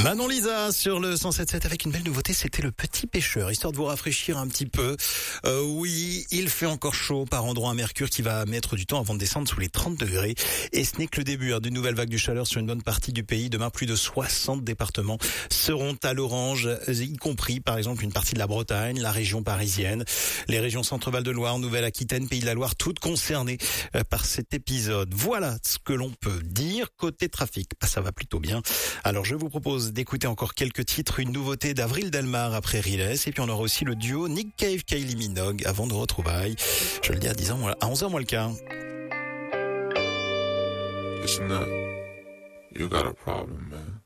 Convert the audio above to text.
Manon Lisa sur le 107.7 avec une belle nouveauté, c'était le petit pêcheur, histoire de vous rafraîchir un petit peu. Oui, il fait encore chaud par endroits à Mercure qui va mettre du temps avant de descendre sous les 30 degrés. Et ce n'est que le début d'une nouvelle vague de chaleur sur une bonne partie du pays. Demain, plus de 60 départements seront à l'orange, y compris par exemple une partie de la Bretagne, la région parisienne, les régions Centre-Val de Loire, Nouvelle-Aquitaine, Pays de la Loire, toutes concernées par cet épisode. Voilà ce que l'on peut dire. Côté trafic, ça va plutôt bien. Alors je vous propose d'écouter encore quelques titres, une nouveauté d'Avril Delmar après Riles, et puis on aura aussi le duo Nick Cave, Kylie Minogue avant de retrouvailles. Je le dis à 11h moins le quart. Listen up, you got a problem, man.